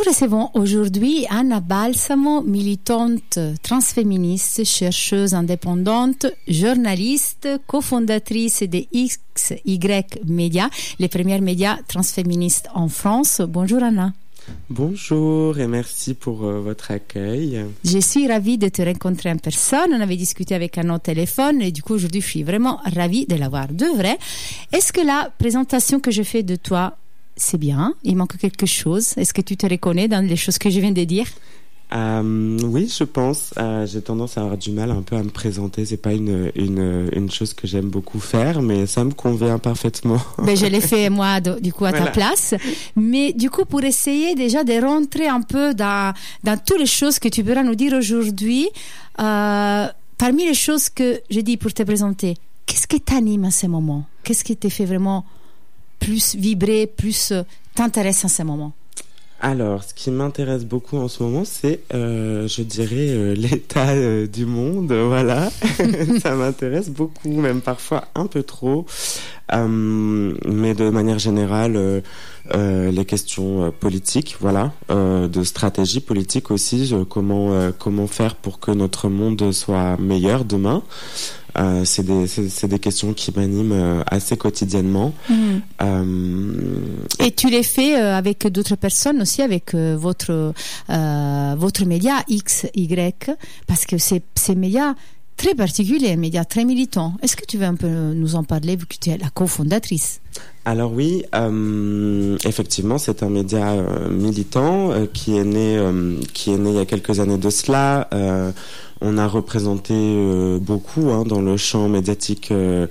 recevons aujourd'hui Anna Balsamo, militante transféministe, chercheuse indépendante, journaliste, cofondatrice des XY Médias, les premiers médias transféministes en France. Bonjour Anna. Bonjour et merci pour votre accueil. Je suis ravie de te rencontrer en personne. On avait discuté avec un autre téléphone et du coup aujourd'hui je suis vraiment ravie de l'avoir de vrai. Est-ce que la présentation que je fais de toi, c'est bien? Il manque quelque chose? Est-ce que tu te reconnais dans les choses que je viens de dire? Oui, je pense. J'ai tendance à avoir du mal un peu à me présenter. C'est pas une chose que j'aime beaucoup faire, mais ça me convient parfaitement. Ben, je l'ai fait moi, du coup, à ta place. Mais du coup, pour essayer déjà de rentrer un peu dans toutes les choses que tu pourras nous dire aujourd'hui, parmi les choses que j'ai dit pour te présenter, qu'est-ce qui t'anime à ce moment? Qu'est-ce qui te fait vraiment plus vibrer, plus t'intéresse en ce moment? Alors, ce qui m'intéresse beaucoup en ce moment, c'est, je dirais, l'état du monde, voilà. Ça m'intéresse beaucoup, même parfois un peu trop. Mais de manière générale, les questions politiques, voilà, de stratégie politique aussi, comment faire pour que notre monde soit meilleur demain. C'est des questions qui m'animent assez quotidiennement. Et tu les fais avec d'autres personnes aussi, avec votre média XY, parce que c'est média très particulier, un média très militant. Est-ce que tu veux un peu nous en parler, vu que tu es la cofondatrice? Alors oui, effectivement, c'est un média militant qui est né il y a quelques années de cela. On a représenté beaucoup dans le champ médiatique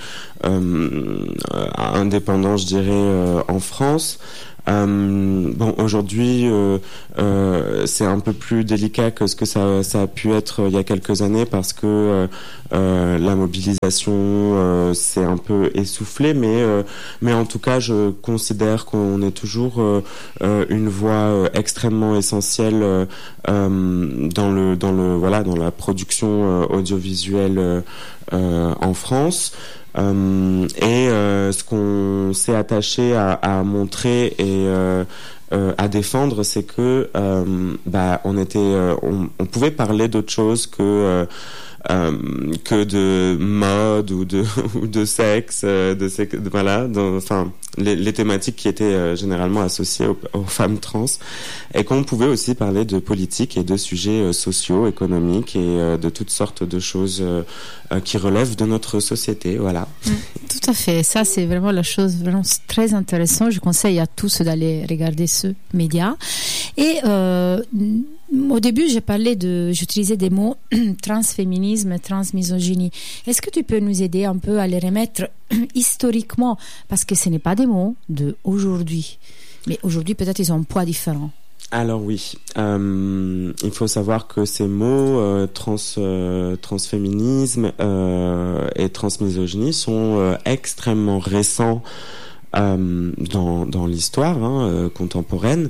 indépendant, je dirais, en France. Aujourd'hui, c'est un peu plus délicat que ce que ça a pu être il y a quelques années parce que la mobilisation s'est un peu essoufflée, mais en tout cas, je considère qu'on est toujours une voix extrêmement essentielle dans la production audiovisuelle en France. Ce qu'on s'est attaché à montrer et à défendre, c'est que on pouvait parler d'autre chose que de mode ou de sexe, les thématiques qui étaient généralement associées aux femmes trans, et qu'on pouvait aussi parler de politique et de sujets sociaux, économiques et de toutes sortes de choses qui relèvent de notre société, voilà. Tout à fait, ça c'est vraiment la chose vraiment très intéressante. Je conseille à tous d'aller regarder ce média. Et au début, j'utilisais des mots transféminisme, transmisogynie. Est-ce que tu peux nous aider un peu à les remettre historiquement? Parce que ce n'est pas des mots d'aujourd'hui. Mais aujourd'hui, peut-être, ils ont un poids différent. Alors oui, il faut savoir que ces mots transféminisme et transmisogynie sont extrêmement récents dans l'histoire contemporaine.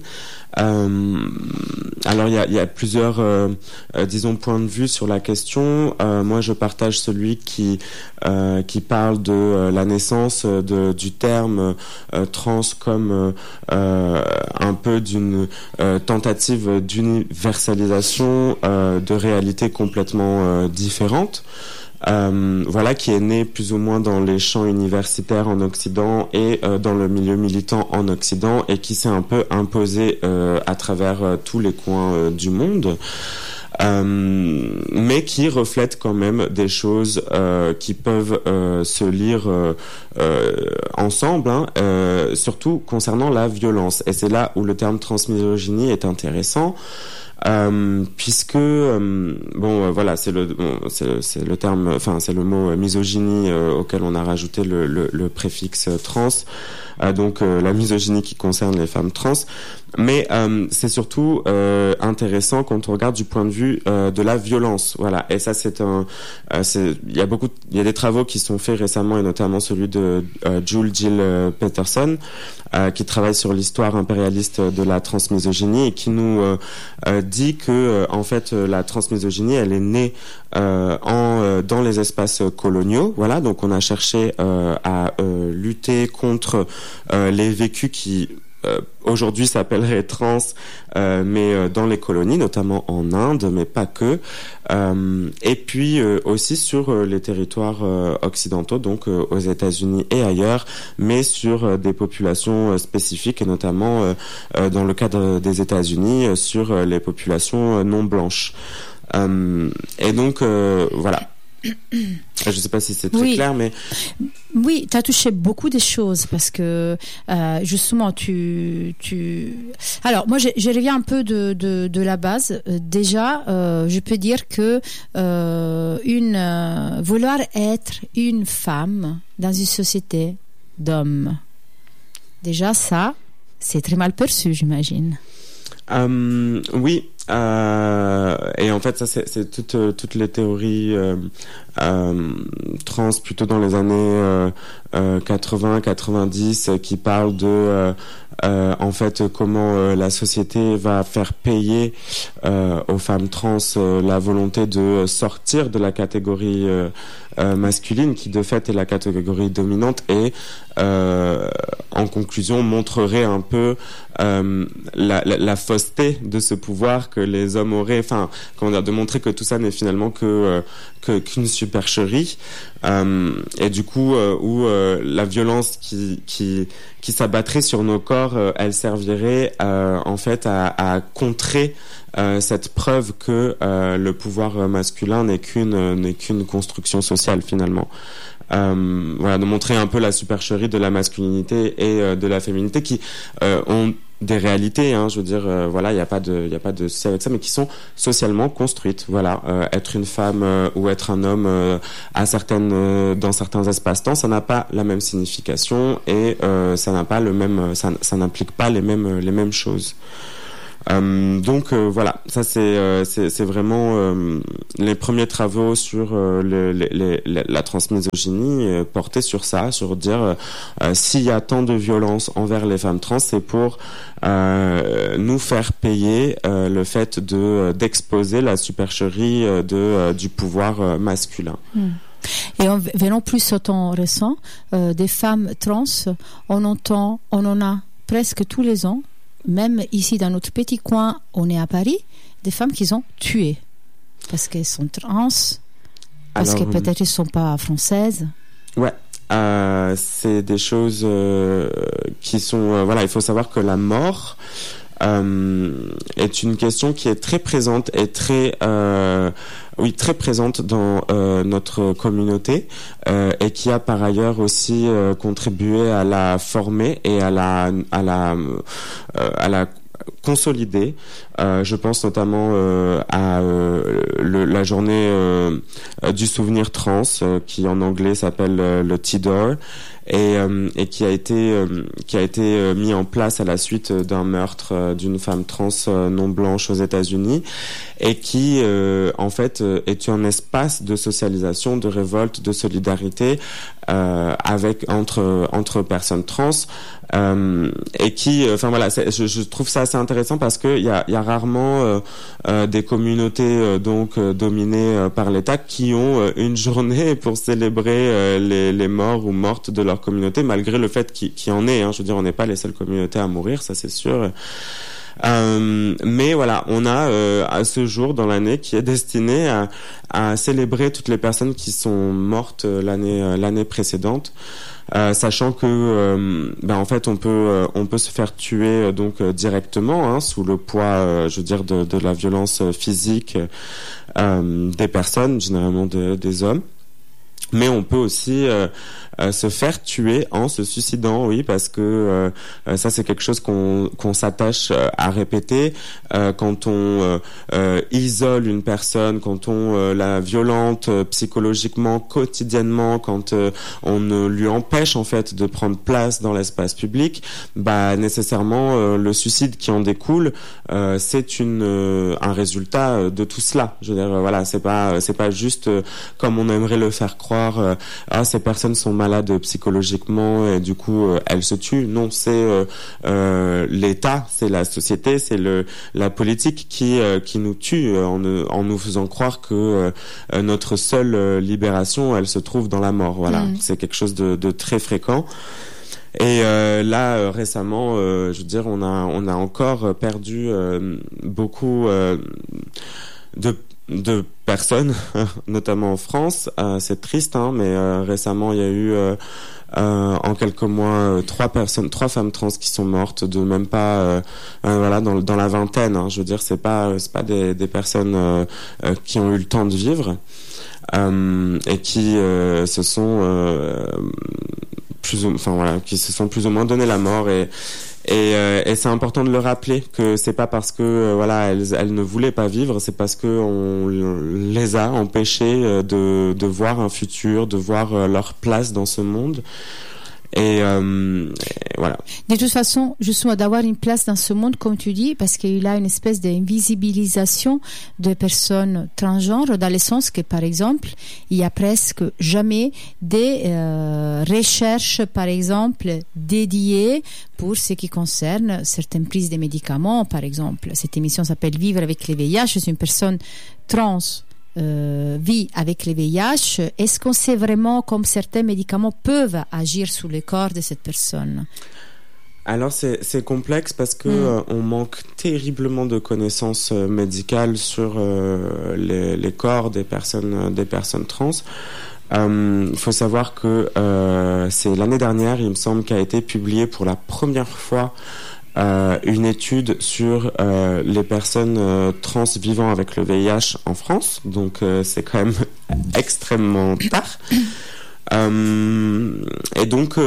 Alors il y a plusieurs points de vue sur la question. Moi je partage celui qui parle de la naissance du terme trans comme un peu d'une tentative d'universalisation de réalités complètement différentes. Qui est né plus ou moins dans les champs universitaires en Occident et dans le milieu militant en Occident, et qui s'est un peu imposé à travers tous les coins du monde, mais qui reflète quand même des choses qui peuvent se lire ensemble, surtout concernant la violence. Et c'est là où le terme transmisogynie est intéressant. Puisque c'est le terme, enfin c'est le mot misogynie auquel on a rajouté le préfixe trans, donc la misogynie qui concerne les femmes trans, mais c'est surtout intéressant quand on regarde du point de vue de la violence, voilà. Et ça il y a des travaux qui sont faits récemment, et notamment celui de Jill Peterson, qui travaille sur l'histoire impérialiste de la transmisogynie et qui nous dit que en fait la transmisogynie elle est née dans les espaces coloniaux, voilà. Donc on a cherché à lutter contre les vécus qui aujourd'hui s'appellerait trans, mais dans les colonies, notamment en Inde, mais pas que. Et puis aussi sur les territoires occidentaux, donc aux États-Unis et ailleurs, mais sur des populations spécifiques, et notamment dans le cadre des États-Unis, sur les populations non blanches. Et donc voilà. Je ne sais pas si c'est très clair, mais oui, tu as touché beaucoup de choses parce que justement Alors moi, je reviens un peu de la base. Déjà, je peux dire que vouloir être une femme dans une société d'hommes, déjà ça, c'est très mal perçu, j'imagine. Oui. Et en fait, ça c'est toutes les théories trans plutôt dans les années 80-90 qui parlent de en fait comment la société va faire payer aux femmes trans la volonté de sortir de la catégorie masculine qui de fait est la catégorie dominante et en conclusion montrerait un peu la fausseté de ce pouvoir que les hommes auraient, enfin comment dire, de montrer que tout ça n'est finalement qu'une supercherie et du coup où la violence qui s'abattrait sur nos corps, elle servirait en fait à contrer cette preuve que le pouvoir masculin n'est qu'une construction sociale finalement. Voilà, de montrer un peu la supercherie de la masculinité et de la féminité qui ont des réalités, hein, je veux dire, voilà, il y a pas de souci avec ça, mais qui sont socialement construites. Voilà, être une femme ou être un homme dans certains espaces-temps, ça n'a pas la même signification et ça n'implique pas les mêmes choses. Donc voilà, ça c'est vraiment les premiers travaux sur la transmisogynie portaient sur ça, sur dire s'il y a tant de violence envers les femmes trans, c'est pour nous faire payer le fait d'exposer la supercherie du pouvoir masculin. Et en venant plus au temps récent, des femmes trans, on en a presque tous les ans. Même ici dans notre petit coin, on est à Paris, des femmes qui sont tuées parce qu'elles sont trans, parce que peut-être elles ne sont pas françaises. Ouais, c'est des choses qui sont... voilà, il faut savoir que la mort est une question qui est très présente et très présente dans notre communauté et qui a par ailleurs aussi contribué à la former et à la consolider. Je pense notamment à la journée du souvenir trans qui en anglais s'appelle le TDOR et qui a été mis en place à la suite d'un meurtre d'une femme trans non blanche aux États-Unis et qui en fait est un espace de socialisation, de révolte, de solidarité entre personnes trans et qui enfin voilà, je trouve ça assez intéressant parce que il y a rarement des communautés dominées par l'État qui ont une journée pour célébrer les morts ou mortes de leur communauté, malgré le fait qu'il y en ait, hein. Je veux dire, on n'est pas les seules communautés à mourir, ça c'est sûr. Mais voilà, on a à ce jour dans l'année qui est destiné à célébrer toutes les personnes qui sont mortes l'année précédente. Sachant que en fait on peut se faire tuer directement, hein, sous le poids je veux dire de la violence physique des personnes, généralement des hommes. Mais on peut aussi se faire tuer en se suicidant, oui, parce que ça c'est quelque chose qu'on s'attache à répéter quand on isole une personne, quand on la violente psychologiquement, quotidiennement, quand on lui empêche en fait de prendre place dans l'espace public, nécessairement le suicide qui en découle, c'est un résultat de tout cela. Je veux dire, voilà, c'est pas juste comme on aimerait le faire croire. Ces personnes sont malades psychologiquement et du coup elles se tuent. Non, c'est l'État, c'est la société, c'est la politique qui nous tue en nous faisant croire que notre seule libération, elle se trouve dans la mort. Voilà, c'est quelque chose de très fréquent. Et là récemment, je veux dire, on a encore perdu beaucoup de personnes, notamment en France. C'est triste, hein, mais récemment il y a eu en quelques mois 3 femmes trans qui sont mortes de même pas voilà dans la vingtaine, hein. Je veux dire, c'est pas des personnes qui ont eu le temps de vivre et qui se sont qui se sont plus ou moins donné la mort, et c'est important de le rappeler que c'est pas parce que elles ne voulaient pas vivre, c'est parce que on les a empêchées de voir un futur, de voir leur place dans ce monde. Et voilà. De toute façon, justement, d'avoir une place dans ce monde, comme tu dis, parce qu'il y a une espèce d'invisibilisation de personnes transgenres, dans le sens que, par exemple, il y a presque jamais des recherches, par exemple, dédiées pour ce qui concerne certaines prises de médicaments. Par exemple, cette émission s'appelle Vivre avec le VIH. C'est une personne trans vit avec le VIH. Est-ce qu'on sait vraiment comme certains médicaments peuvent agir sur le corps de cette personne? Alors c'est complexe parce que on manque terriblement de connaissances médicales sur les corps des personnes trans. Il faut savoir que c'est l'année dernière, il me semble, qu'a été publiée pour la première fois une étude sur les personnes trans vivant avec le VIH en France. Donc c'est quand même extrêmement tard. Et donc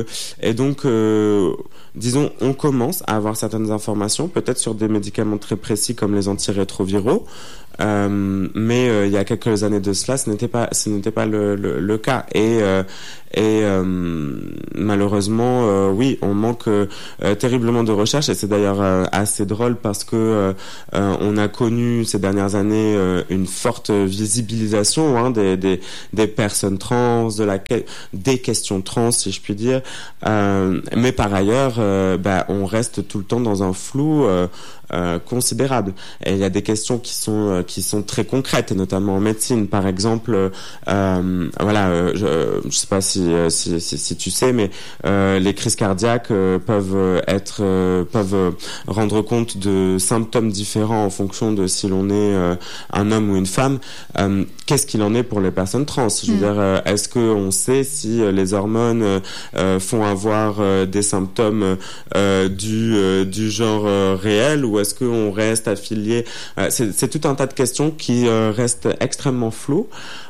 disons, on commence à avoir certaines informations, peut-être sur des médicaments très précis comme les antirétroviraux, mais il y a quelques années de cela, ce n'était pas le cas. Et malheureusement, oui, on manque terriblement de recherche, et c'est d'ailleurs assez drôle parce que on a connu ces dernières années une forte visibilisation des personnes trans, des questions trans, si je puis dire, mais par ailleurs, on reste tout le temps dans un flou considérable. Et il y a des questions qui sont très concrètes, et notamment en médecine, par exemple, je sais pas si tu sais, mais les crises cardiaques peuvent rendre compte de symptômes différents en fonction de si l'on est un homme ou une femme. Qu'est-ce qu'il en est pour les personnes trans? Je veux dire, est-ce que on sait si les hormones font avoir des symptômes du genre réel, ou est-ce qu'on reste affilié? C'est tout un tas de questions qui restent extrêmement floues.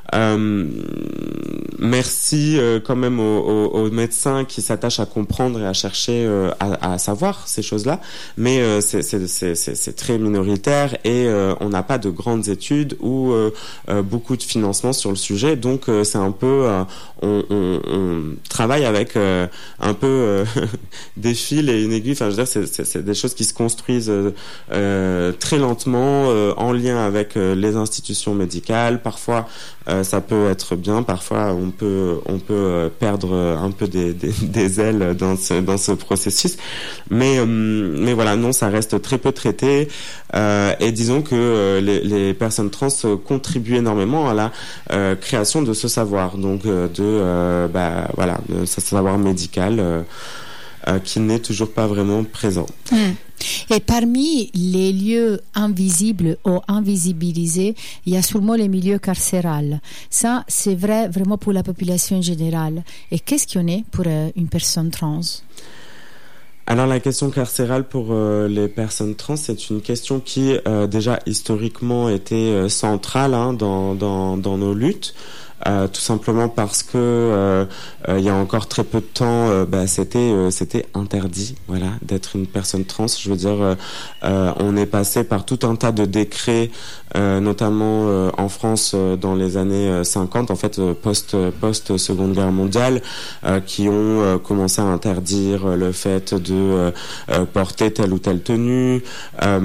Merci quand même aux médecins qui s'attachent à comprendre et à chercher à savoir ces choses-là, mais c'est très minoritaire, et on n'a pas de grandes études ou beaucoup de financement sur le sujet. Donc c'est un peu on travaille avec un peu des fils et une aiguille. Enfin, je veux dire, c'est des choses qui se construisent très lentement en lien avec les institutions médicales. Parfois ça peut être bien, parfois on peut perdre un peu des ailes dans ce processus, mais voilà, non, ça reste très peu traité, et disons que les personnes trans contribuent énormément à la création de ce savoir, donc de ce savoir médical qui n'est toujours pas vraiment présent. Et parmi les lieux invisibles ou invisibilisés, il y a sûrement les milieux carcérales. Ça, c'est vrai vraiment pour la population générale. Et qu'est-ce qu'il y en est pour une personne trans? Alors la question carcérale pour les personnes trans, c'est une question qui déjà historiquement était centrale dans nos luttes. Tout simplement parce que il y a encore très peu de temps, c'était interdit, voilà, d'être une personne trans. Je veux dire, on est passé par tout un tas de décrets, notamment en France dans les années 50, en fait, post Seconde Guerre mondiale, qui ont commencé à interdire le fait de porter telle ou telle tenue,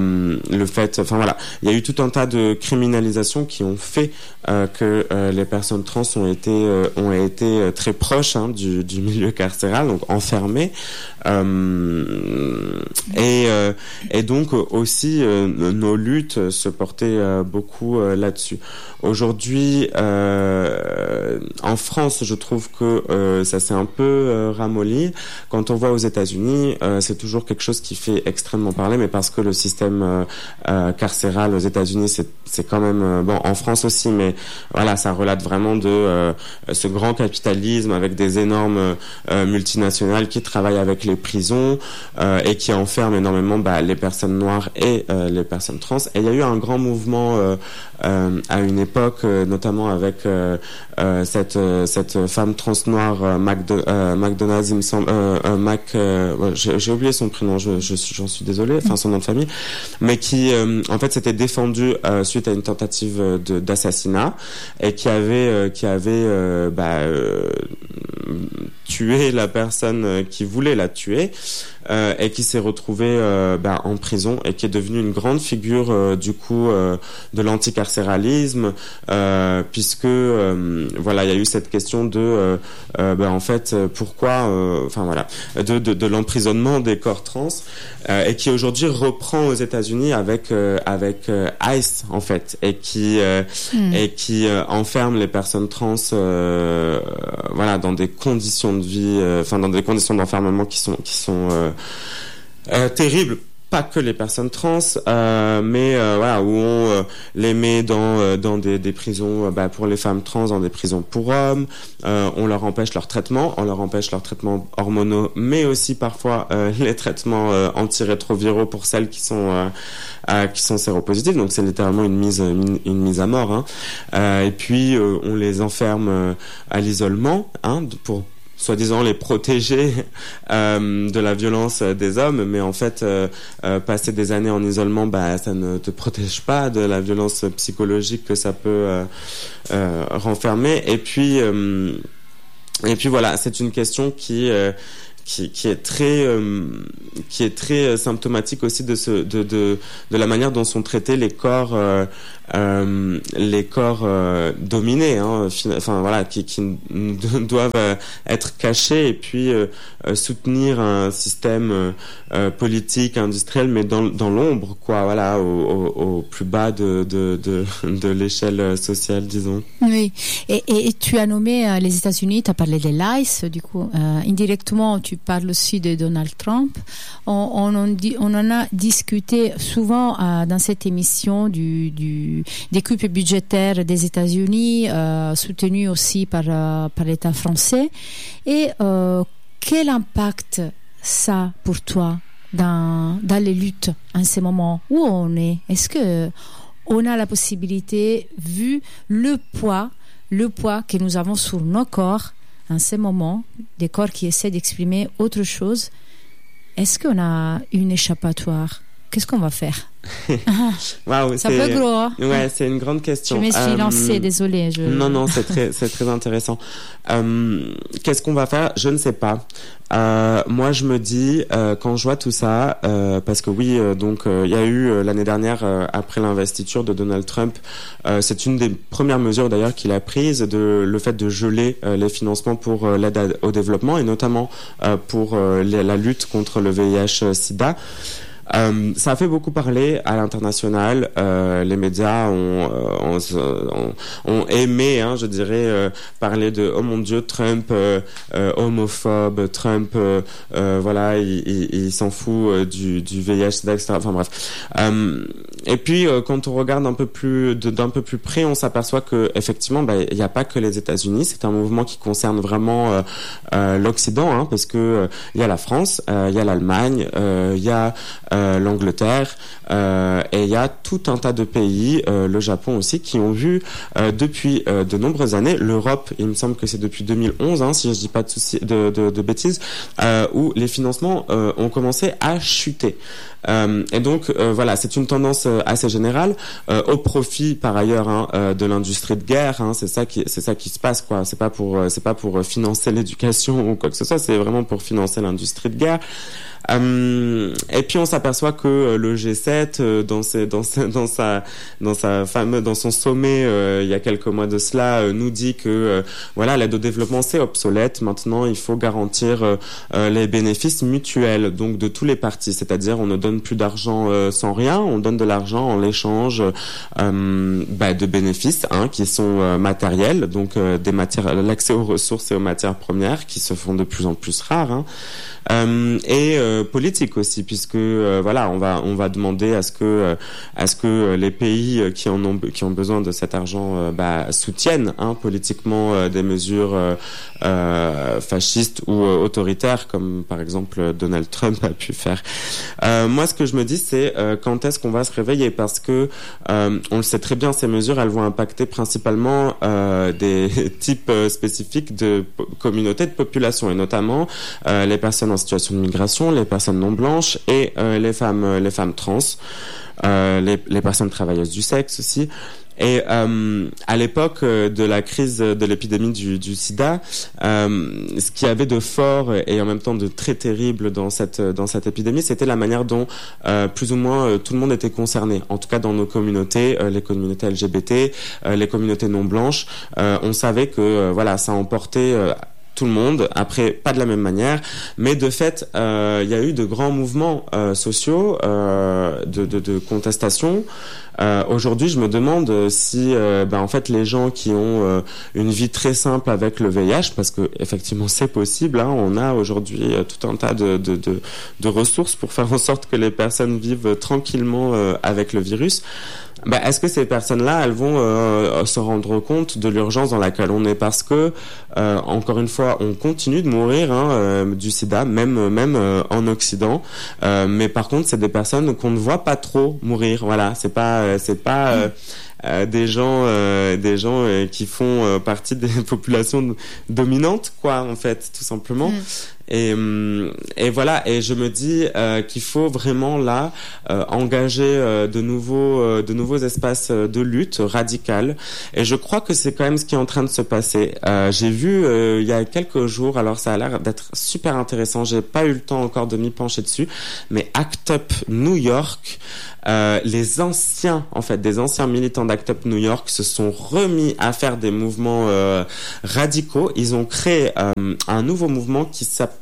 il y a eu tout un tas de criminalisations qui ont fait que les personnes personnes trans ont été très proches du milieu carcéral, donc enfermées, et donc aussi nos luttes se portaient beaucoup là-dessus. Aujourd'hui, en France, je trouve que ça s'est un peu ramolli. Quand on voit aux États-Unis, c'est toujours quelque chose qui fait extrêmement parler, mais parce que le système carcéral aux États-Unis, c'est quand même bon, en France aussi, mais voilà, ça relate vraiment de ce grand capitalisme avec des énormes multinationales qui travaillent avec les prisons et qui enferment énormément les personnes noires et les personnes trans. Et il y a eu un grand mouvement à une époque, notamment avec cette femme trans noire McDonald's, il me semble, j'ai oublié son prénom, j'en suis désolé, enfin son nom de famille, mais qui en fait s'était défendue suite à une tentative d'assassinat et qui avait tué la personne qui voulait la tuer et qui s'est retrouvée en prison et qui est devenue une grande figure du coup de l'anticarcéralisme puisque voilà, il y a eu cette question de en fait pourquoi de l'emprisonnement des corps trans et qui aujourd'hui reprend aux États-Unis avec ICE en fait et qui enferme les personnes trans dans des conditions de vie dans des conditions d'enfermement qui sont terribles. Pas que les personnes trans, mais où on les met dans des prisons pour les femmes trans, dans des prisons pour hommes. On leur empêche leur traitement, hormonaux, mais aussi parfois les traitements antirétroviraux pour celles qui sont séropositives. Donc c'est littéralement une mise à mort. Et puis on les enferme à l'isolement, pour soi-disant les protéger de la violence des hommes, mais en fait passer des années en isolement, ça ne te protège pas de la violence psychologique que ça peut renfermer. Et puis voilà, c'est une question qui est très symptomatique aussi de la manière dont sont traités les corps dominés, qui doivent être cachés et puis soutenir un système politique, industriel, mais dans l'ombre, au plus bas de l'échelle sociale, disons. Oui, et tu as nommé les États-Unis, tu as parlé de l'ICE, du coup, indirectement, tu parles aussi de Donald Trump. On en a discuté souvent dans cette émission des coupes budgétaires des États-Unis, soutenues aussi par l'État français. Et quel impact ça pour toi dans les luttes en ce moment où on est? Est-ce que on a la possibilité, vu le poids que nous avons sur nos corps en ce moment, des corps qui essaient d'exprimer autre chose, est-ce qu'on a une échappatoire? Qu'est-ce qu'on va faire? Wow, c'est un peu gros, hein? Ouais, c'est une grande question. Je me suis lancée, désolée. Non, c'est très intéressant. Qu'est-ce qu'on va faire? Je ne sais pas. Moi, je me dis, quand je vois tout ça, parce que oui, il y a eu l'année dernière, après l'investiture de Donald Trump, c'est une des premières mesures d'ailleurs qu'il a prises, le fait de geler les financements pour l'aide au développement et notamment pour la lutte contre le VIH/SIDA. Ça a fait beaucoup parler à l'international. Les médias ont aimé, je dirais, parler de oh mon Dieu, Trump homophobe, Trump, il s'en fout du VIH/SIDA, etc. Enfin bref. Et puis quand on regarde d'un peu plus près, on s'aperçoit que effectivement, il n'y a pas que les États-Unis. C'est un mouvement qui concerne vraiment l'Occident, parce que il y a la France, il y a l'Allemagne, il y a l'Angleterre et il y a tout un tas de pays, le Japon aussi, qui ont vu depuis de nombreuses années, l'Europe, il me semble que c'est depuis 2011, si je dis pas de bêtises, où les financements ont commencé à chuter. Et donc voilà, c'est une tendance assez générale au profit par ailleurs de l'industrie de guerre. C'est ça qui se passe, quoi. C'est pas pour financer l'éducation ou quoi que ce soit. C'est vraiment pour financer l'industrie de guerre. Et puis on s'aperçoit que le G7 dans son sommet il y a quelques mois de cela nous dit que voilà, l'aide au développement c'est obsolète. Maintenant il faut garantir les bénéfices mutuels, donc de tous les partis, c'est-à-dire on ne donne plus d'argent sans rien, on donne de l'argent en l'échange de bénéfices qui sont matériels, donc l'accès aux ressources et aux matières premières qui se font de plus en plus rares, et politique aussi, puisque voilà, on va demander à ce que les pays qui ont besoin de cet argent soutiennent politiquement des mesures fascistes ou autoritaires, comme par exemple Donald Trump a pu faire. Moi, ce que je me dis, c'est quand est-ce qu'on va se réveiller, parce que on le sait très bien, ces mesures, elles vont impacter principalement des types spécifiques de communautés, de population, et notamment les personnes en situation de migration, les personnes non blanches et les femmes trans, les personnes travailleuses du sexe aussi. Et à l'époque de la crise de l'épidémie du sida, ce qu'il y avait de fort et en même temps de très terrible dans cette épidémie, c'était la manière dont plus ou moins tout le monde était concerné. En tout cas dans nos communautés, les communautés LGBT, les communautés non blanches, on savait que voilà, ça emportait tout le monde, après pas de la même manière, mais de fait il y a eu de grands mouvements sociaux de contestation. Aujourd'hui, je me demande si en fait les gens qui ont une vie très simple avec le VIH, parce que effectivement c'est possible, on a aujourd'hui tout un tas de ressources pour faire en sorte que les personnes vivent tranquillement avec le virus. Est-ce que ces personnes-là, elles vont se rendre compte de l'urgence dans laquelle on est, parce que encore une fois, on continue de mourir du sida, même en Occident, mais par contre, c'est des personnes qu'on ne voit pas trop mourir. Voilà, c'est pas des gens qui font partie des populations dominantes, quoi, en fait, tout simplement. Et voilà, et je me dis qu'il faut vraiment là engager de nouveaux espaces de lutte radicale, et je crois que c'est quand même ce qui est en train de se passer. J'ai vu il y a quelques jours, alors ça a l'air d'être super intéressant, j'ai pas eu le temps encore de m'y pencher dessus, mais ACT UP New York, des anciens militants d'ACT UP New York se sont remis à faire des mouvements radicaux. Ils ont créé un nouveau mouvement qui s'appelle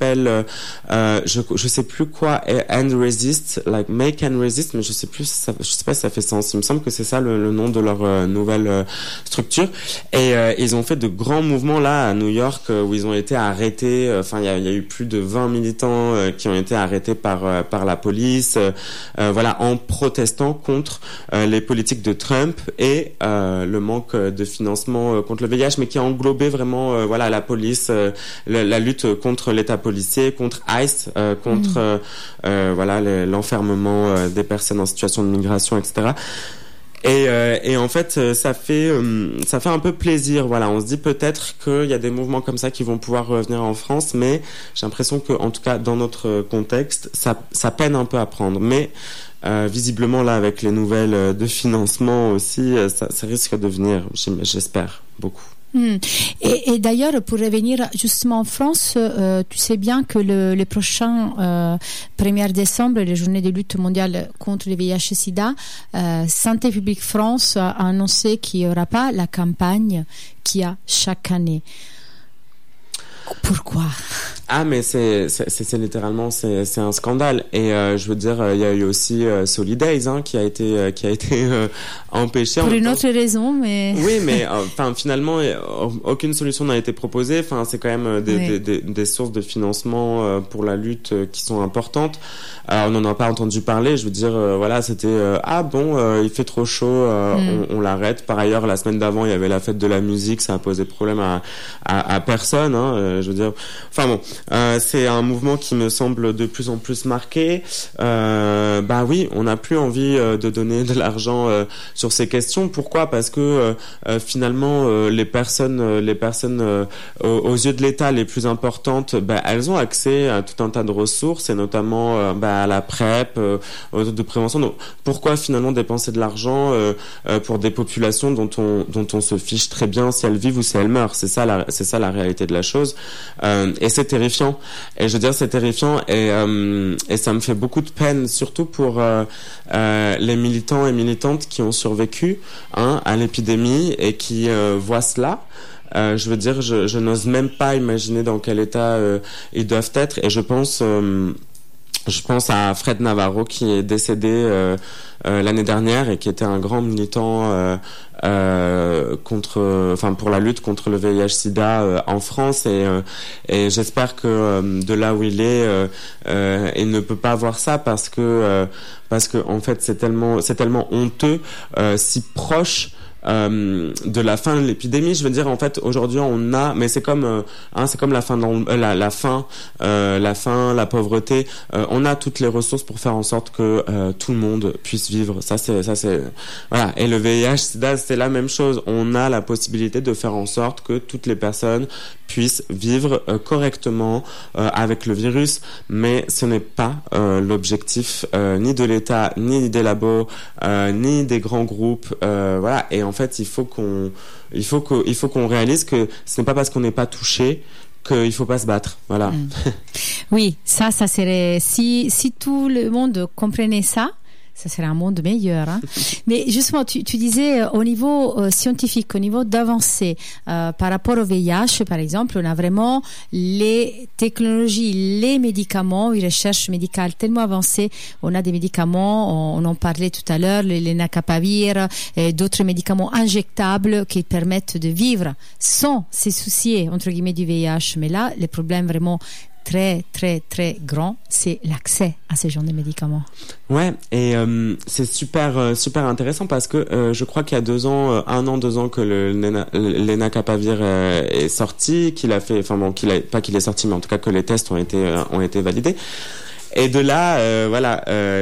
je sais plus quoi, and resist, like make and resist, mais je sais pas si ça fait sens. Il me semble que c'est ça le nom de leur nouvelle structure. Et ils ont fait de grands mouvements là à New York où ils ont été arrêtés. Enfin, il y a eu plus de 20 militants qui ont été arrêtés par la police. Voilà, en protestant contre les politiques de Trump et le manque de financement contre le VIH, mais qui a englobé vraiment voilà, la police, la lutte contre l'État policier, contre ICE, contre voilà, l'enfermement des personnes en situation de migration, etc. Et en fait, ça fait un peu plaisir. Voilà, on se dit peut-être qu'il y a des mouvements comme ça qui vont pouvoir revenir en France, mais j'ai l'impression que, en tout cas, dans notre contexte, ça peine un peu à prendre. Mais visiblement, là, avec les nouvelles de financement aussi, ça risque de venir, j'espère, beaucoup. Et d'ailleurs, pour revenir justement en France, tu sais bien que le prochain 1er décembre, la journée de lutte mondiale contre le VIH-Sida, Santé publique France a annoncé qu'il n'y aura pas la campagne qu'il y a chaque année. Pourquoi ? Ah, mais c'est littéralement c'est un scandale. Et je veux dire, il y a eu aussi Solidays qui a été empêché pour une autre raison, mais oui, mais enfin finalement aucune solution n'a été proposée. Enfin, c'est quand même des sources de financement pour la lutte qui sont importantes. On n'en a pas entendu parler. Je veux dire, voilà, c'était il fait trop chaud, on l'arrête. Par ailleurs, la semaine d'avant, il y avait la fête de la musique, ça a posé problème à personne. je veux dire, enfin bon, c'est un mouvement qui me semble de plus en plus marqué. Bah oui, on n'a plus envie de donner de l'argent sur ces questions. Pourquoi? Parce que finalement, les personnes aux yeux de l'État les plus importantes, bah, elles ont accès à tout un tas de ressources, et notamment bah, à la PrEP, aux de prévention. Donc, pourquoi finalement dépenser de l'argent pour des populations dont on se fiche très bien si elles vivent ou si elles meurent? C'est ça la réalité de la chose. Et c'est terrifiant. Et je veux dire, c'est terrifiant, et ça me fait beaucoup de peine, surtout pour les militants et militantes qui ont survécu à l'épidémie et qui voient cela. Je veux dire, je n'ose même pas imaginer dans quel état ils doivent être. Et je pense à Fred Navarro, qui est décédé l'année dernière et qui était un grand militant pour la lutte contre le VIH/SIDA en France, et j'espère que de là où il est, il ne peut pas voir ça, parce que en fait c'est tellement honteux, si proche de la fin de l'épidémie. Je veux dire, en fait, aujourd'hui, mais c'est comme la fin la pauvreté. On a toutes les ressources pour faire en sorte que tout le monde puisse vivre. Ça c'est, voilà. Et le VIH/SIDA, c'est la même chose. On a la possibilité de faire en sorte que toutes les personnes puissent vivre correctement avec le virus, mais ce n'est pas l'objectif ni de l'État, ni des labos, ni des grands groupes. Voilà. Et en fait, il faut qu'on réalise que ce n'est pas parce qu'on n'est pas touché qu'il faut pas se battre. Voilà. Oui, ça serait, si tout le monde comprenait ça serait un monde meilleur. Mais justement, tu disais au niveau scientifique, au niveau d'avancée, par rapport au VIH, par exemple, on a vraiment les technologies, les médicaments, les recherches médicales tellement avancées. On a des médicaments, on en parlait tout à l'heure, les lenacapavir, et d'autres médicaments injectables qui permettent de vivre sans se soucier, entre guillemets, du VIH. Mais là, les problèmes vraiment très très très grand, c'est l'accès à ce genre de médicaments. Ouais, et c'est super intéressant, parce que je crois qu'il y a 2 ans que le lenacapavir est sorti, pas qu'il est sorti, mais en tout cas que les tests ont été validés. Et de là, voilà,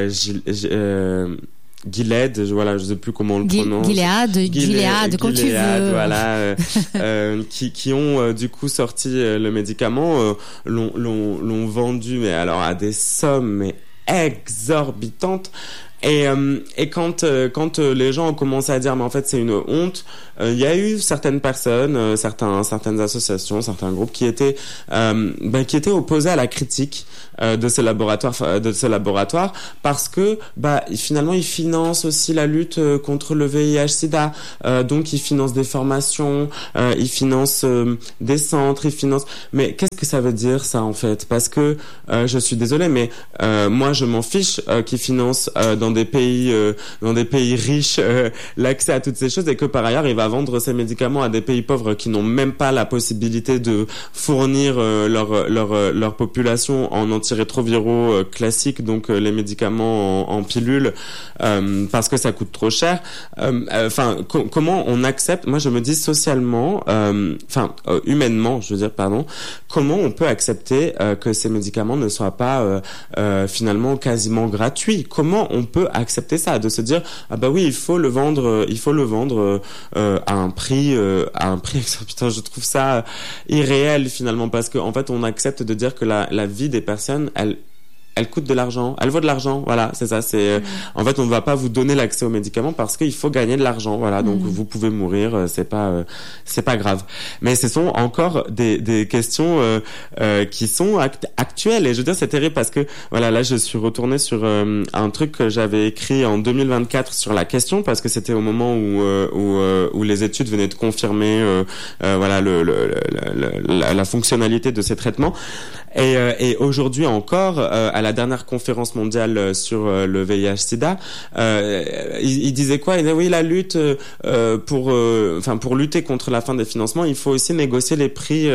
Gilead, voilà, je sais plus comment on le prononce. Gilead, comme tu veux. Voilà, qui ont du coup sorti le médicament, l'ont vendu, mais alors à des sommes mais exorbitantes. Et quand les gens ont commencé à dire mais en fait c'est une honte, il y a eu certaines personnes, certaines associations, certains groupes qui étaient opposés à la critique de ce laboratoire, parce que finalement ils financent aussi la lutte contre le VIH/SIDA, donc ils financent des formations, ils financent des centres, ils financent. Mais qu'est-ce que ça veut dire ça en fait? Parce que je suis désolée, mais moi je m'en fiche qu'ils financent dans des pays riches l'accès à toutes ces choses, et que par ailleurs il va vendre ces médicaments à des pays pauvres qui n'ont même pas la possibilité de fournir leur population en antirétroviraux classiques, donc les médicaments en pilule, parce que ça coûte trop cher. Comment on accepte? Moi je me dis socialement, humainement, je veux dire, comment on peut accepter que ces médicaments ne soient pas finalement quasiment gratuits? Comment on peut accepter ça, de se dire oui, il faut le vendre à un prix exorbitant? Je trouve ça irréel finalement, parce que en fait on accepte de dire que la vie des personnes, elle coûte de l'argent, elle vaut de l'argent, voilà, c'est ça, en fait on ne va pas vous donner l'accès aux médicaments parce qu'il faut gagner de l'argent, voilà, donc vous pouvez mourir, c'est pas grave. Mais ce sont encore des questions qui sont actuelles, et je veux dire c'est terrible, parce que voilà, là je suis retourné sur un truc que j'avais écrit en 2024 sur la question, parce que c'était au moment où les études venaient de confirmer voilà la fonctionnalité de ces traitements, et aujourd'hui encore à la dernière conférence mondiale sur le VIH/SIDA, il disait quoi? Il disait oui, la lutte pour lutter contre la fin des financements, il faut aussi négocier les prix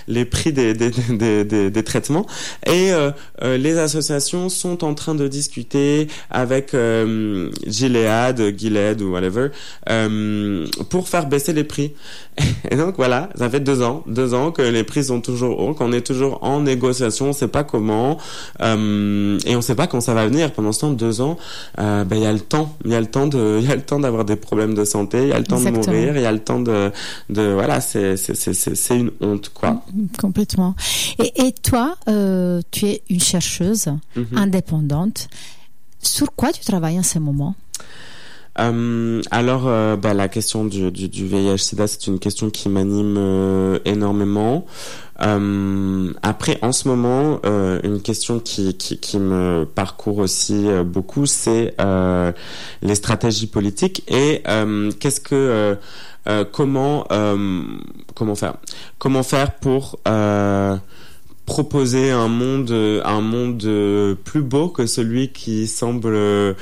des traitements. Et les associations sont en train de discuter avec Gilead ou whatever pour faire baisser les prix. Et donc voilà, ça fait 2 ans que les prix sont toujours hauts, qu'on est toujours en négociation, on sait pas comment, et on sait pas quand ça va venir. Pendant ce temps, 2 ans, il y a le temps d'avoir des problèmes de santé, il y a le temps de mourir, il y a le temps de voilà, c'est une honte, quoi. Complètement. Et toi, tu es une chercheuse indépendante. Sur quoi tu travailles en ce moment? La question du VIH/SIDA, c'est une question qui m'anime énormément. Après, en ce moment, une question qui me parcourt aussi beaucoup, c'est les stratégies politiques et comment faire pour proposer un monde plus beau que celui qui semble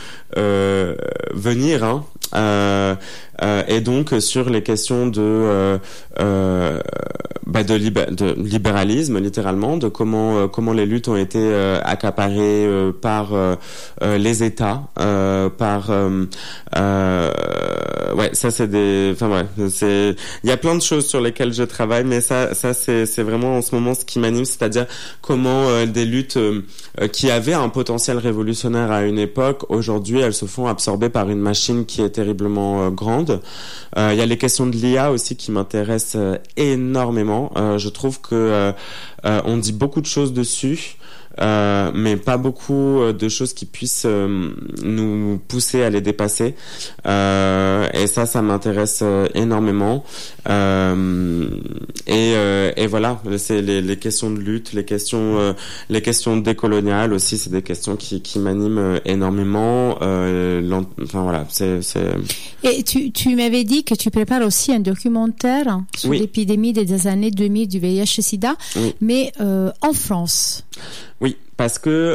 venir, et donc sur les questions de libéralisme, littéralement, de comment les luttes ont été accaparées par les États, il y a plein de choses sur lesquelles je travaille, mais ça c'est vraiment en ce moment ce qui m'anime, c'est-à-dire comment des luttes qui avaient un potentiel révolutionnaire à une époque, aujourd'hui elles se font absorber par une machine qui est terriblement grande. Il y a les questions de l'IA aussi qui m'intéressent énormément. Je trouve que on dit beaucoup de choses dessus, mais pas beaucoup de choses qui puissent nous pousser à les dépasser. Et ça m'intéresse énormément. Et voilà, c'est les questions de lutte, les questions décoloniales aussi, c'est des questions qui m'animent énormément. Et tu m'avais dit que tu prépares aussi un documentaire sur l'épidémie des années 2000 du VIH/SIDA, mais en France. Oui, parce que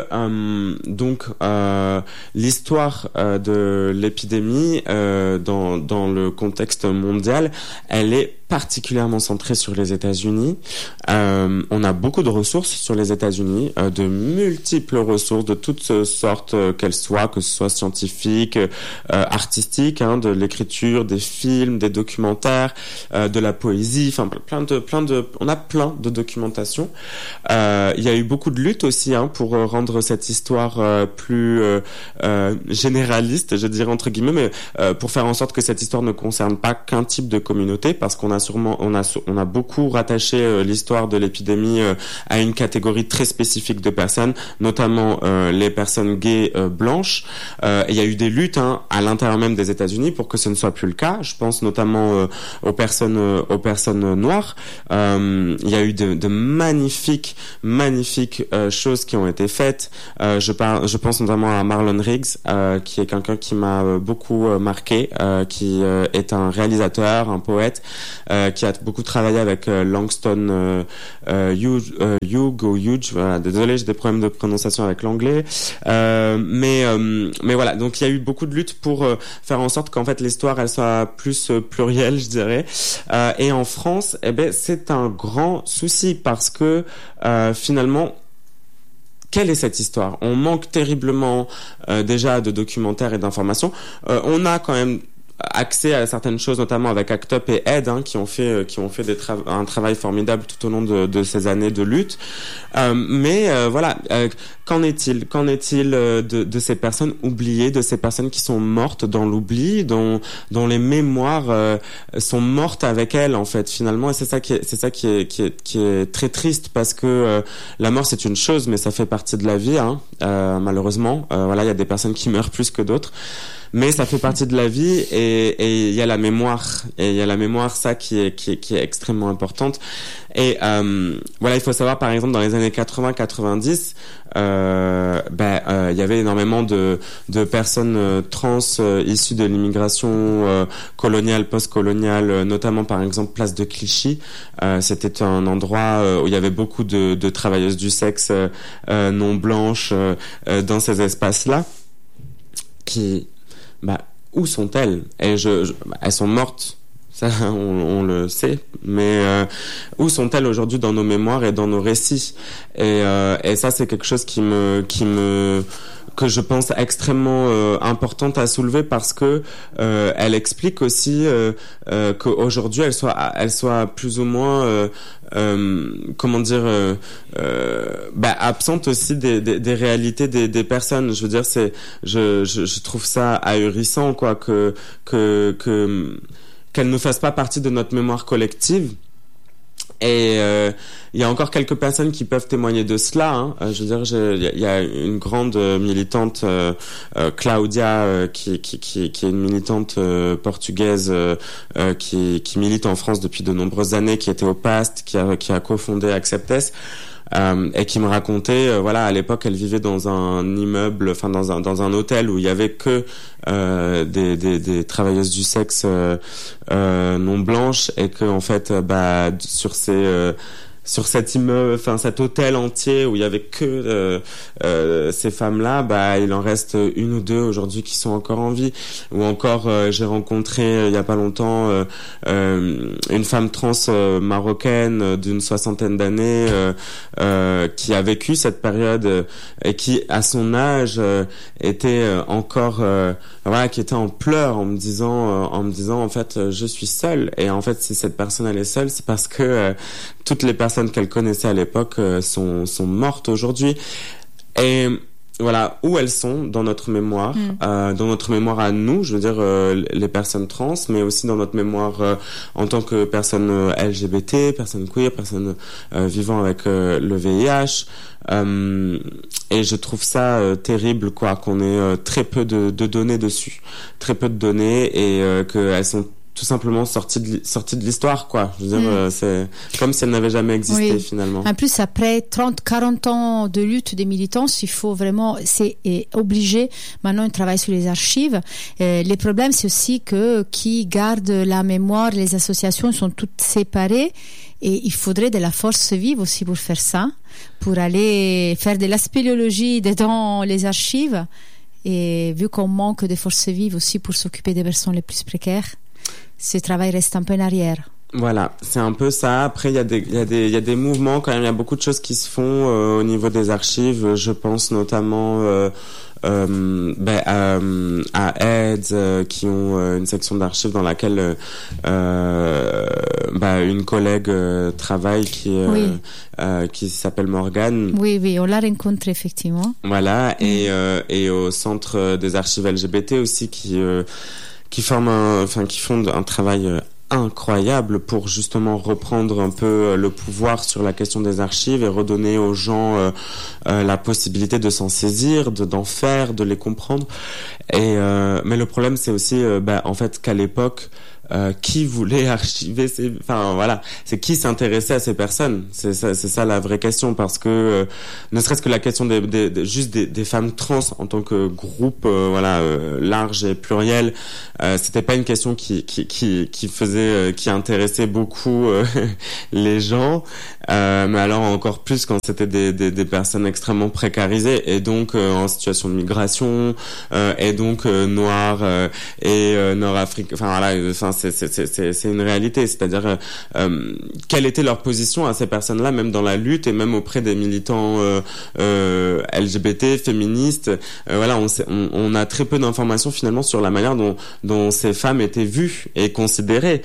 l'histoire de l'épidémie dans le contexte mondial, elle est particulièrement centrée sur les États-Unis. On a beaucoup de ressources sur les États-Unis, de multiples ressources de toutes sortes qu'elles soient, que ce soit scientifiques, artistiques, de l'écriture, des films, des documentaires, de la poésie, enfin on a plein de documentation. Il y a eu beaucoup de luttes aussi pour rendre cette histoire plus généraliste, je dirais entre guillemets, mais pour faire en sorte que cette histoire ne concerne pas qu'un type de communauté, parce qu'on a beaucoup rattaché l'histoire de l'épidémie à une catégorie très spécifique de personnes, notamment les personnes gays blanches. Il y a eu des luttes à l'intérieur même des États-Unis pour que ce ne soit plus le cas. Je pense notamment aux personnes noires. Il y a eu de magnifiques choses qui ont été faites. Je pense notamment à Marlon Riggs, qui est quelqu'un qui m'a beaucoup marqué, qui est un réalisateur, un poète, qui a beaucoup travaillé avec Langston Hughes, voilà, désolé, j'ai des problèmes de prononciation avec l'anglais, mais voilà, donc il y a eu beaucoup de luttes pour faire en sorte qu'en fait l'histoire elle soit plus plurielle, je dirais, et en France, c'est un grand souci parce que finalement, quelle est cette histoire? On manque terriblement déjà de documentaires et d'informations. On a quand même accès à certaines choses, notamment avec ACT UP et Aide, qui ont fait un travail formidable tout au long de ces années de lutte. Voilà, qu'en est-il de ces personnes oubliées, de ces personnes qui sont mortes dans l'oubli, dont les mémoires sont mortes avec elles en fait finalement, et c'est ça qui est très triste, parce que la mort c'est une chose, mais ça fait partie de la vie, malheureusement. Voilà, il y a des personnes qui meurent plus que d'autres. mais ça fait partie de la vie et il y a la mémoire ça qui est extrêmement importante. Et voilà, il faut savoir par exemple dans les années 80-90, il y avait énormément de personnes trans issues de l'immigration coloniale, post-coloniale, notamment par exemple place de Clichy. C'était un endroit où il y avait beaucoup de travailleuses du sexe non blanches dans ces espaces-là. Qui, où sont-elles? Et elles sont mortes. Ça, on le sait, mais où sont-elles aujourd'hui dans nos mémoires et dans nos récits? Et ça, c'est quelque chose que je pense extrêmement importante à soulever parce que elle explique aussi qu'aujourd'hui elle soit plus ou moins absente aussi des réalités des personnes. Je veux dire, je trouve ça ahurissant quoi qu'elle ne fasse pas partie de notre mémoire collective. Et il y a encore quelques personnes qui peuvent témoigner de cela. Hein. Je veux dire, il y a une grande militante, Claudia, qui est une militante portugaise qui milite en France depuis de nombreuses années, qui était au PAST, qui a cofondé Acceptes. Et qui me racontait, à l'époque, elle vivait dans un immeuble, enfin dans un hôtel où il y avait que des travailleuses du sexe non blanches et que en fait, sur cet immeuble, enfin cet hôtel entier où il y avait que ces femmes-là, il en reste une ou deux aujourd'hui qui sont encore en vie. Ou encore, j'ai rencontré il y a pas longtemps une femme trans marocaine d'une 60aine d'années qui a vécu cette période et qui, à son âge, était encore qui était en pleurs en me disant en fait je suis seule. Et en fait, si cette personne elle est seule, c'est parce que toutes les personnes qu'elle connaissait à l'époque sont mortes aujourd'hui. Et voilà, où elles sont dans notre mémoire, dans notre mémoire à nous, je veux dire les personnes trans, mais aussi dans notre mémoire en tant que personnes LGBT, personnes queer, personnes vivant avec le VIH. Et je trouve ça terrible qu'on ait très peu de données dessus, très peu de données et qu'elles sont tout simplement sorties de l'histoire, quoi. Je veux dire, c'est comme si elles n'avaient jamais existé, finalement. En plus, après 30-40 ans de lutte des militants, il faut vraiment, c'est obligé. Maintenant, on travaille sur les archives. Les problèmes, c'est aussi que qui garde la mémoire, les associations sont toutes séparées. Et il faudrait de la force vive aussi pour faire ça, pour aller faire de la spéléologie dans les archives. Et vu qu'on manque de forces vives aussi pour s'occuper des personnes les plus précaires, ce travail reste un peu en arrière. Voilà, c'est un peu ça. Après, il y a des mouvements quand même. Il y a beaucoup de choses qui se font au niveau des archives. Je pense notamment à AIDS qui ont une section d'archives dans laquelle une collègue travaille qui s'appelle Morgane. Oui, on l'a rencontrée effectivement. Voilà, et au centre des archives LGBT aussi qui font un travail incroyable pour justement reprendre un peu le pouvoir sur la question des archives et redonner aux gens la possibilité de s'en saisir, d'en faire, de les comprendre. Et mais le problème c'est aussi en fait qu'à l'époque qui voulait archiver c'est qui s'intéressait à ces personnes, c'est ça la vraie question, parce que ne serait-ce que la question des femmes trans en tant que groupe large et pluriel, c'était pas une question qui intéressait beaucoup les gens, mais alors encore plus quand c'était des personnes extrêmement précarisées et donc en situation de migration et donc noires et nord-africaines, c'est une réalité, c'est-à-dire quelle était leur position à ces personnes-là, même dans la lutte et même auprès des militants LGBT, féministes. On a très peu d'informations finalement sur la manière dont ces femmes étaient vues et considérées.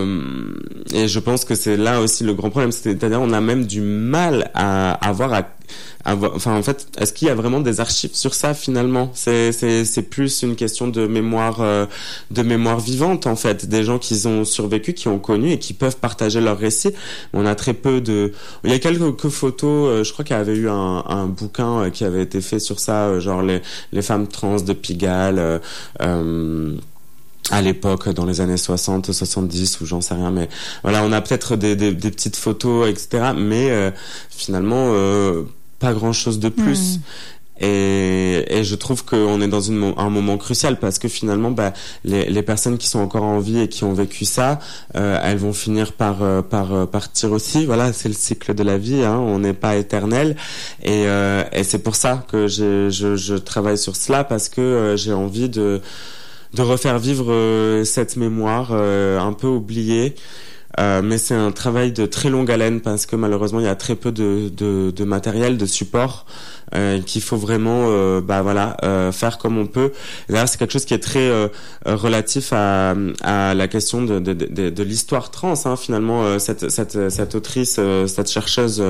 Et je pense que c'est là aussi le grand problème, c'est-à-dire on a même du mal à avoir enfin en fait, est-ce qu'il y a vraiment des archives sur ça finalement? C'est plus une question de mémoire vivante en fait, des gens qui ont survécu, qui ont connu et qui peuvent partager leurs récits. On a très peu de, il y a quelques photos, je crois qu'il y avait eu un bouquin qui avait été fait sur ça, genre les femmes trans de Pigalle, à l'époque, dans les années 60, 70, ou j'en sais rien, mais voilà, on a peut-être des petites photos, etc., mais finalement, pas grand-chose de plus. Et je trouve qu'on est dans un moment crucial parce que finalement, les personnes qui sont encore en vie et qui ont vécu ça, elles vont finir par partir aussi. Voilà, c'est le cycle de la vie, hein, on n'est pas éternel. Et c'est pour ça que je travaille sur cela, parce que j'ai envie de refaire vivre cette mémoire un peu oubliée. Mais c'est un travail de très longue haleine parce que malheureusement il y a très peu de matériel, de support, qu'il faut vraiment faire comme on peut. Et là c'est quelque chose qui est très relatif à la question de l'histoire trans, hein, finalement. Cette autrice, cette chercheuse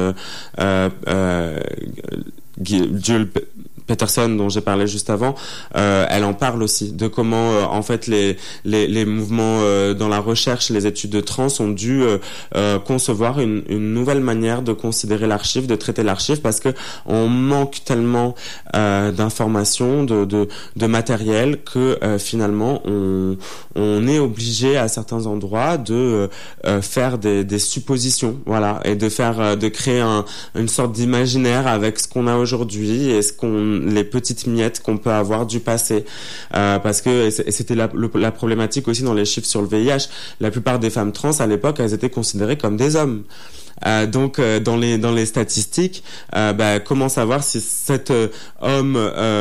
Jules Peterson, dont j'ai parlé juste avant, elle en parle aussi de comment en fait les mouvements dans la recherche, les études de trans ont dû concevoir une nouvelle manière de considérer l'archive, de traiter l'archive, parce que on manque tellement d'informations, de matériel, que finalement on est obligé à certains endroits de faire des suppositions, voilà, et de créer une sorte d'imaginaire avec ce qu'on a aujourd'hui et les petites miettes qu'on peut avoir du passé, parce que c'était la problématique aussi dans les chiffres sur le VIH. La plupart des femmes trans à l'époque, elles étaient considérées comme des hommes. Donc dans les statistiques, comment savoir si cet homme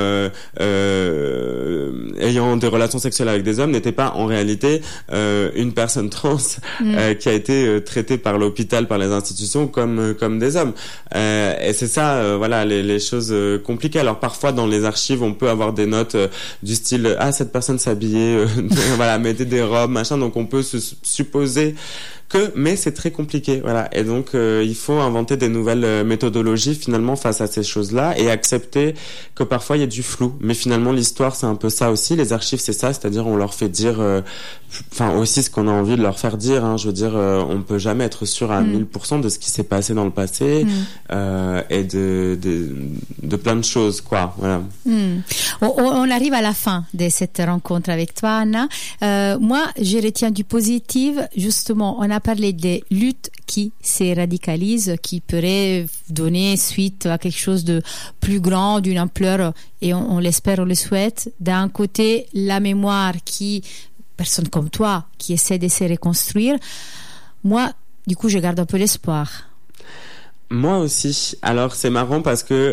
ayant des relations sexuelles avec des hommes n'était pas en réalité une personne trans qui a été traitée par l'hôpital, par les institutions comme des hommes. Et c'est ça, voilà, les choses compliquées. Alors parfois dans les archives, on peut avoir des notes du style cette personne s'habillait, voilà, mettait des robes, machin. Donc on peut se supposer mais c'est très compliqué, voilà. Et donc il faut inventer des nouvelles méthodologies finalement face à ces choses-là et accepter que parfois il y a du flou. Mais finalement l'histoire c'est un peu ça aussi, les archives c'est ça, c'est-à-dire on leur fait dire aussi ce qu'on a envie de leur faire dire, hein. Je veux dire, on peut jamais être sûr à 1000% de ce qui s'est passé dans le passé, et de plein de choses, quoi, voilà. On arrive à la fin de cette rencontre avec toi, Anna. Moi, je retiens du positif. Justement, on a parlé des luttes qui se radicalisent, qui pourraient donner suite à quelque chose de plus grand, d'une ampleur, et on l'espère, on le souhaite. D'un côté, la mémoire personne comme toi, qui essaie de se reconstruire. Moi, du coup, je garde un peu l'espoir. Moi aussi. Alors c'est marrant parce que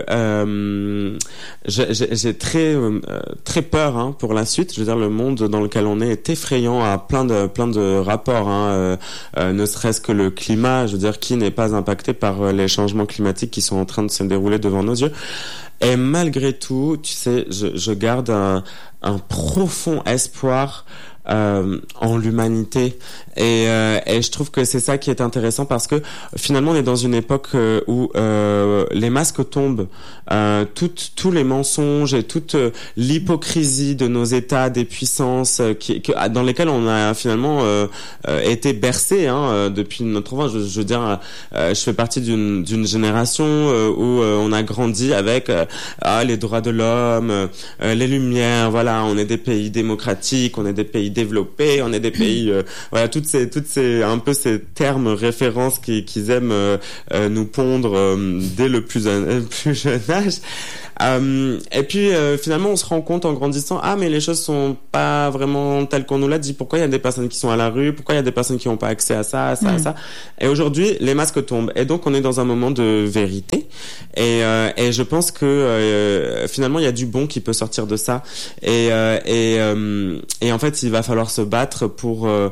j'ai très peur, hein, pour la suite. Je veux dire, le monde dans lequel on est effrayant à plein de rapports, hein, ne serait-ce que le climat. Je veux dire, qui n'est pas impacté par les changements climatiques qui sont en train de se dérouler devant nos yeux. Et malgré tout, tu sais, je garde un profond espoir en l'humanité, et je trouve que c'est ça qui est intéressant, parce que finalement on est dans une époque où les masques tombent, tous les mensonges et toute l'hypocrisie de nos États, des puissances dans lesquelles on a finalement été bercés, hein, depuis notre enfance. Je veux dire, je fais partie d'une génération où on a grandi avec les droits de l'homme, les lumières, voilà, on est des pays démocratiques, on est des pays développés, on est des pays, voilà, toutes ces un peu ces termes références qu'ils aiment nous pondre dès le plus jeune âge. Et puis finalement on se rend compte en grandissant, mais les choses sont pas vraiment telles qu'on nous l'a dit. Pourquoi il y a des personnes qui sont à la rue? Pourquoi il y a des personnes qui n'ont pas accès à ça, à ça, à ça? Et aujourd'hui les masques tombent, et donc on est dans un moment de vérité, et je pense que finalement il y a du bon qui peut sortir de ça, et en fait il va falloir se battre pour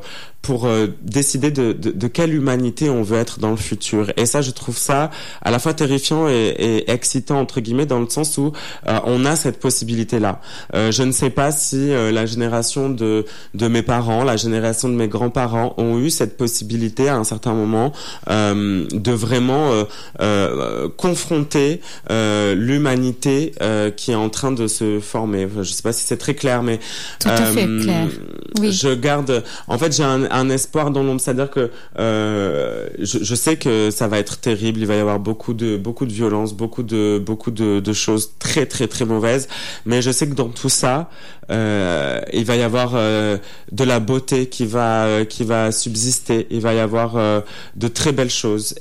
pour décider de quelle humanité on veut être dans le futur. Et ça, je trouve ça à la fois terrifiant et excitant entre guillemets, dans le sens où on a cette possibilité-là. Je ne sais pas si la génération de mes parents, la génération de mes grands-parents ont eu cette possibilité à un certain moment de vraiment confronter l'humanité qui est en train de se former. Je ne sais pas si c'est très clair, mais tout à fait clair. Oui. Je garde. En fait, j'ai un espoir dans l'ombre, c'est-à-dire que je sais que ça va être terrible. Il va y avoir beaucoup de violence, beaucoup de choses très très très mauvaises. Mais je sais que dans tout ça, il va y avoir de la beauté qui va subsister. Il va y avoir de très belles choses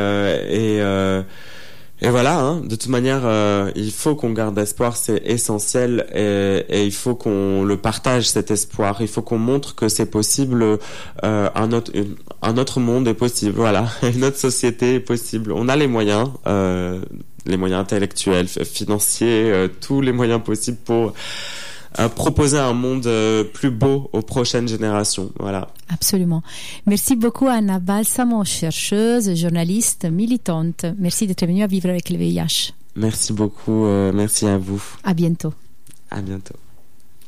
et voilà, hein, de toute manière, il faut qu'on garde espoir, c'est essentiel, et il faut qu'on le partage, cet espoir. Il faut qu'on montre que c'est possible, un autre monde est possible, voilà, une autre société est possible. On a les moyens intellectuels, financiers, tous les moyens possibles pour proposer un monde plus beau aux prochaines générations. Voilà. Absolument. Merci beaucoup Anna Balsamo, chercheuse, journaliste, militante. Merci d'être venue à Vivre avec le VIH. Merci beaucoup. Merci à vous. À bientôt. À bientôt.